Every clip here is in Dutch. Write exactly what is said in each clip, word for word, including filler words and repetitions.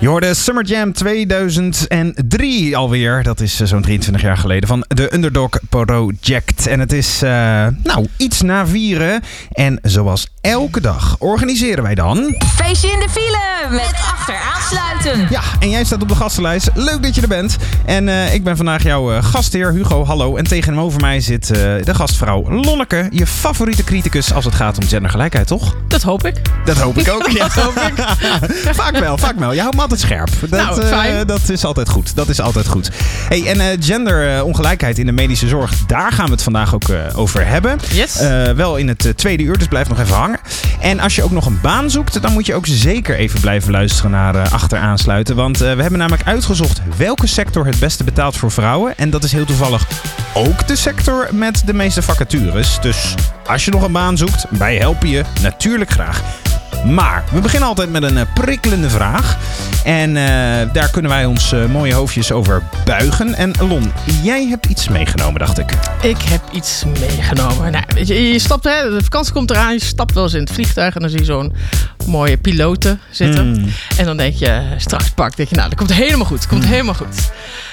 Je hoorde Summer Jam tweeduizend drie alweer. Dat is zo'n drieëntwintig jaar geleden van de Underdog Project. En het is uh, nou iets na vieren. En zoals elke dag organiseren wij dan... Feestje in de file met achteraansluiten. Ja, en jij staat op de gastenlijst. Leuk dat je er bent. En uh, ik ben vandaag jouw uh, gastheer Hugo. Hallo. En tegenover mij zit uh, de gastvrouw Lonneke. Je favoriete criticus als het gaat om gendergelijkheid, toch? Dat hoop ik. Dat hoop ik ook. Ja. Dat hoop ik. Vaak wel, vaak wel. Je houdt me altijd scherp. Dat, nou, fijn. Uh, dat is altijd goed. Dat is altijd goed. Hey, en uh, genderongelijkheid in de medische zorg, daar gaan we het vandaag ook uh, over hebben. Yes. Uh, wel in het uh, tweede uur, dus blijf nog even hangen. En als je ook nog een baan zoekt, dan moet je ook zeker even blijven luisteren naar uh, achteraansluiten. Want uh, we hebben namelijk uitgezocht welke sector het beste betaalt voor vrouwen. En dat is heel toevallig ook de sector met de meeste vacatures. Dus als je nog een baan zoekt, wij helpen je natuurlijk graag. Maar we beginnen altijd met een uh, prikkelende vraag. En uh, daar kunnen wij ons uh, mooie hoofdjes over buigen. En Lon, jij hebt iets meegenomen, dacht ik. Ik heb iets meegenomen. Nou, weet je, je stapt, hè, de vakantie komt eraan. Je stapt wel eens in het vliegtuig en dan zie je zo'n mooie piloten zitten. Mm. En dan denk je, straks pak, denk je, nou, dat komt helemaal goed. Dat komt mm. helemaal goed.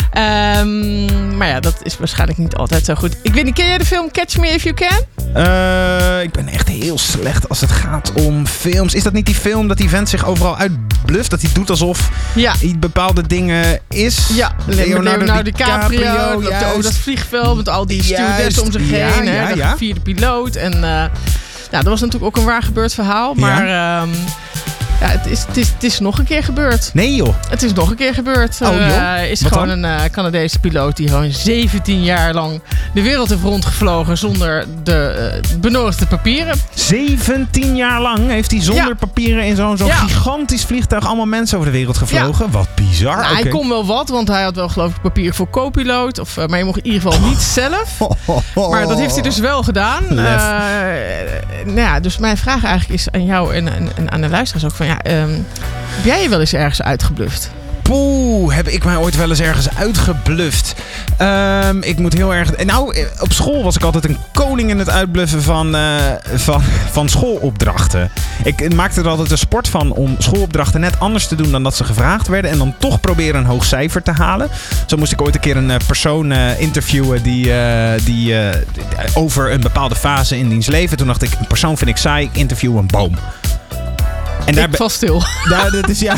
Um, maar ja, dat is waarschijnlijk niet altijd zo goed. Ik weet niet, ken jij de film Catch Me If You Can? Uh, ik ben echt heel slecht als het gaat om films. Is dat niet die film dat die vent zich overal uitbluft? Dat hij doet alsof ja. hij bepaalde dingen is? Ja, Leonardo, Leonardo DiCaprio. DiCaprio dat, oh, dat vliegveld met al die stewardessen om zich heen. Ja, hè, ja, de ja. vierde piloot. En uh, ja, dat was natuurlijk ook een waar gebeurd verhaal. Maar... Ja. Um, Ja, het is, het, is, het is nog een keer gebeurd. Nee joh. Het is nog een keer gebeurd. Oh joh. Er uh, is Wat gewoon dan? een uh, Canadese piloot die gewoon zeventien jaar lang de wereld heeft rondgevlogen zonder de uh, benodigde papieren. zeventien jaar lang heeft hij zonder ja. papieren in zo'n, zo'n ja. gigantisch vliegtuig allemaal mensen over de wereld gevlogen. Ja. Wat bizar. Nou, okay. Hij kon wel wat, want hij had wel geloof ik papieren voor co-piloot. Of, uh, maar je mocht in ieder geval niet zelf. Maar dat heeft hij dus wel gedaan. Uh, nou ja, dus mijn vraag eigenlijk is aan jou en, en, en aan de luisteraars ook van ja, um, heb jij je wel eens ergens uitgebluft? Poeh, heb ik mij ooit wel eens ergens uitgebluft? Um, ik moet heel erg... Nou, op school was ik altijd een koning in het uitbluffen van, uh, van, van schoolopdrachten. Ik maakte er altijd een sport van om schoolopdrachten net anders te doen dan dat ze gevraagd werden. En dan toch proberen een hoog cijfer te halen. Zo moest ik ooit een keer een persoon uh, interviewen die, uh, die uh, over een bepaalde fase in diens leven. Toen dacht ik, een persoon vind ik saai, ik interview een boom. En daar ik val stil. Daar, dat is, ja.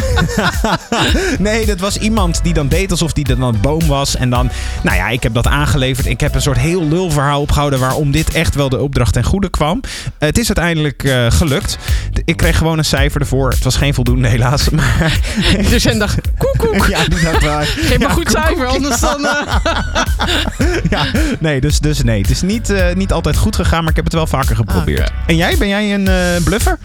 Nee, dat was iemand die dan deed alsof die dan een boom was. En dan, nou ja, ik heb dat aangeleverd. Ik heb een soort heel lul verhaal opgehouden waarom dit echt wel de opdracht ten goede kwam. Uh, het is uiteindelijk uh, gelukt. Ik kreeg gewoon een cijfer ervoor. Het was geen voldoende helaas. Maar... Dus en dacht, koek koek. Ja, die dacht waar. Geef maar ja, goed koek, cijfer, koek. Anders dan... Uh... Ja, nee, dus, dus nee. Het is niet, uh, niet altijd goed gegaan, maar ik heb het wel vaker geprobeerd. Okay. En jij, ben jij een uh, bluffer?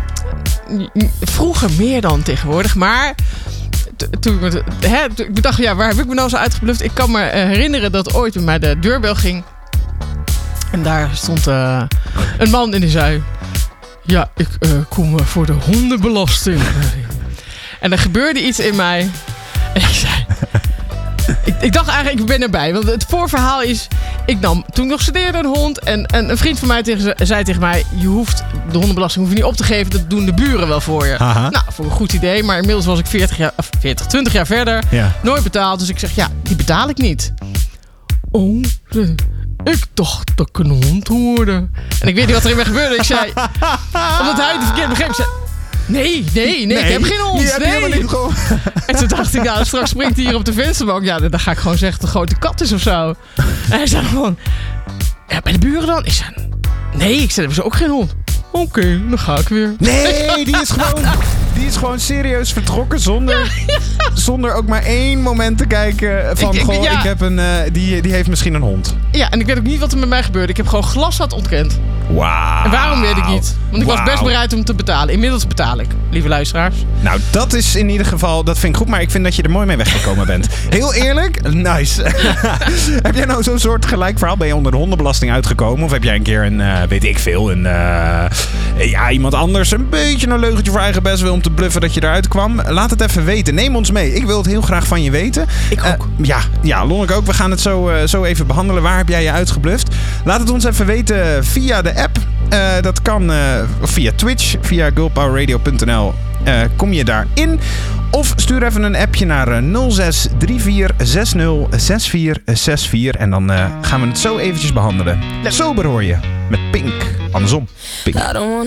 Vroeger meer dan tegenwoordig, maar toen ik dacht, ja, waar heb ik me nou zo uitgebluft? Ik kan me herinneren dat ooit bij mij de deurbel ging en daar stond uh, een man in die zei, ja, ik uh, kom voor de hondenbelasting. En er gebeurde iets in mij en ik zei, ik, ik dacht eigenlijk, ik ben erbij, want het voorverhaal is, ik nam toen nog studeerde een hond en, en een vriend van mij tegen, zei tegen mij, je hoeft de hondenbelasting hoef je niet op te geven, dat doen de buren wel voor je. Aha. Nou, voor een goed idee, maar inmiddels was ik veertig jaar, veertig, twintig jaar verder, ja. Nooit betaald, dus ik zeg, ja, die betaal ik niet. Oh, ik dacht dat ik een hond hoorde. En ik weet niet wat er in mij gebeurde. Ik zei, omdat hij het verkeerd begreep, zei, nee, nee, nee, nee, ik heb geen hond. Die heb nee. helemaal niet gewoon. En toen dacht ik, nou, straks springt hij hier op de vensterbank. Ja, dan ga ik gewoon zeggen dat het een grote kat is of zo. En hij zei gewoon, ja, bij de buren dan? Ik zei, nee, ik zei, hebben ze ook geen hond. Oké, okay, dan ga ik weer. Nee, die is gewoon, die is gewoon serieus vertrokken zonder, ja, ja. zonder ook maar één moment te kijken van, ik, ik, goh, ja. ik heb een, uh, die, die heeft misschien een hond. Ja, en ik weet ook niet wat er met mij gebeurde. Ik heb gewoon glashard ontkend. Wauw. En waarom weet ik niet? Want ik wow. was best bereid om te betalen. Inmiddels betaal ik, lieve luisteraars. Nou, dat is in ieder geval, dat vind ik goed, maar ik vind dat je er mooi mee weggekomen bent. Heel eerlijk, nice. Heb jij nou zo'n soort gelijk verhaal? Ben je onder de hondenbelasting uitgekomen? Of heb jij een keer een, uh, weet ik veel, een, uh, ja, iemand anders een beetje een leugentje voor eigen best wil om te bluffen dat je eruit kwam? Laat het even weten. Neem ons mee. Ik wil het heel graag van je weten. Ik ook. Uh, ja, ja, Lonneke ook. We gaan het zo, uh, zo even behandelen. Waar heb jij je uitgebluft? Laat het ons even weten via de app. Uh, dat kan uh, via Twitch, via girl power radio punt n l. Uh, kom je daarin. Of stuur even een appje naar uh, nul zes drie vier zes nul zes vier zes vier. En dan uh, gaan we het zo eventjes behandelen. Sober hoor je. Met Pink. Andersom. Pink.